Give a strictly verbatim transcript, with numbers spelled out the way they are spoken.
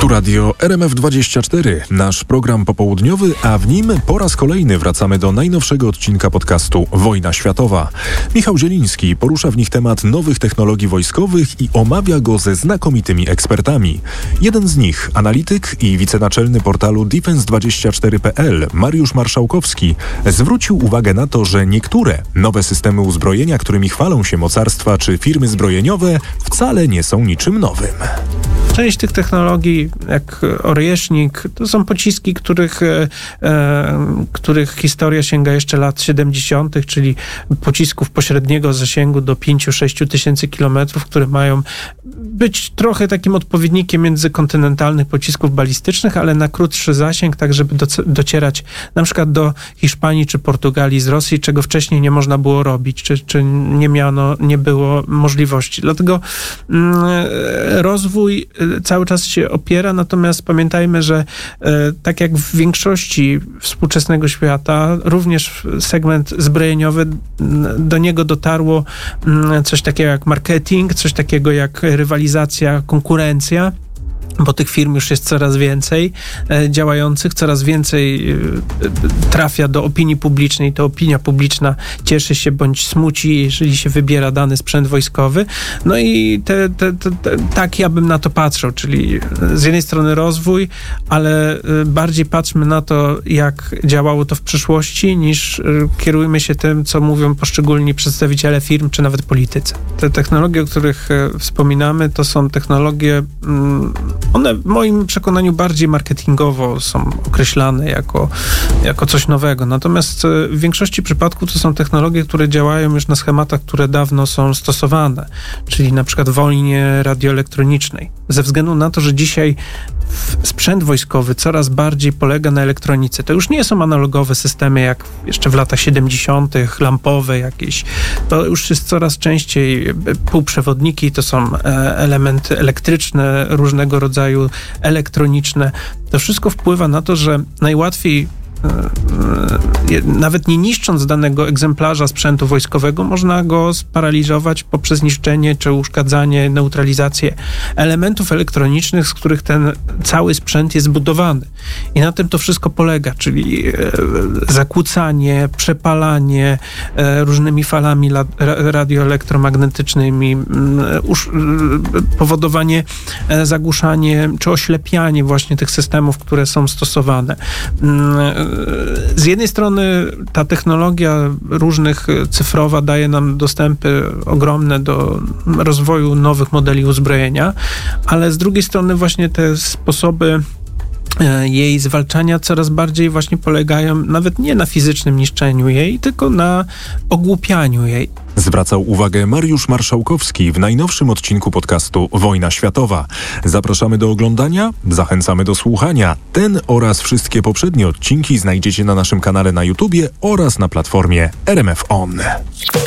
Tu radio R M F dwadzieścia cztery, nasz program popołudniowy, a w nim po raz kolejny wracamy do najnowszego odcinka podcastu Wojna Światowa. Michał Zieliński porusza w nich temat nowych technologii wojskowych i omawia go ze znakomitymi ekspertami. Jeden z nich, analityk i wicenaczelny portalu defense dwadzieścia cztery kropka p l Mariusz Marszałkowski, zwrócił uwagę na to, że niektóre nowe systemy uzbrojenia, którymi chwalą się mocarstwa czy firmy zbrojeniowe, wcale nie są niczym nowym. Część tych technologii, jak Orjesznik, to są pociski, których, e, których historia sięga jeszcze lat siedemdziesiątych, czyli pocisków pośredniego zasięgu do pięć do sześciu tysięcy kilometrów, które mają być trochę takim odpowiednikiem międzykontynentalnych pocisków balistycznych, ale na krótszy zasięg, tak żeby doc- docierać na przykład do Hiszpanii czy Portugalii z Rosji, czego wcześniej nie można było robić, czy, czy nie miano, nie było możliwości. Dlatego mm, rozwój cały czas się opiera, natomiast pamiętajmy, że e, tak jak w większości współczesnego świata, również segment zbrojeniowy, do niego dotarło m, coś takiego jak marketing, coś takiego jak rywalizacja, konkurencja, bo tych firm już jest coraz więcej e, działających, coraz więcej e, trafia do opinii publicznej. To opinia publiczna cieszy się bądź smuci, jeżeli się wybiera dany sprzęt wojskowy. No i te, te, te, te, tak ja bym na to patrzył, czyli z jednej strony rozwój, ale e, bardziej patrzmy na to, jak działało to w przyszłości, niż e, kierujmy się tym, co mówią poszczególni przedstawiciele firm, czy nawet politycy. Te technologie, o których e, wspominamy, to są technologie mm, one w moim przekonaniu bardziej marketingowo są określane jako, jako coś nowego. Natomiast w większości przypadków to są technologie, które działają już na schematach, które dawno są stosowane, czyli na przykład w wojnie radioelektronicznej. Ze względu na to, że dzisiaj sprzęt wojskowy coraz bardziej polega na elektronice. To już nie są analogowe systemy jak jeszcze w latach siedemdziesiątych, lampowe jakieś. To już jest coraz częściej półprzewodniki, to są elementy elektryczne, różnego rodzaju elektroniczne. To wszystko wpływa na to, że najłatwiej nawet nie niszcząc danego egzemplarza sprzętu wojskowego, można go sparaliżować poprzez niszczenie czy uszkadzanie, neutralizację elementów elektronicznych, z których ten cały sprzęt jest zbudowany. I na tym to wszystko polega, czyli zakłócanie, przepalanie różnymi falami radioelektromagnetycznymi, powodowanie, zagłuszanie czy oślepianie właśnie tych systemów, które są stosowane. Z jednej strony ta technologia różnych cyfrowa daje nam dostępy ogromne do rozwoju nowych modeli uzbrojenia, ale z drugiej strony właśnie te sposoby jej zwalczania coraz bardziej właśnie polegają nawet nie na fizycznym niszczeniu jej, tylko na ogłupianiu jej. Zwracał uwagę Mariusz Marszałkowski w najnowszym odcinku podcastu Wojna Światowa. Zapraszamy do oglądania, zachęcamy do słuchania. Ten oraz wszystkie poprzednie odcinki znajdziecie na naszym kanale na YouTubie oraz na platformie R M F On.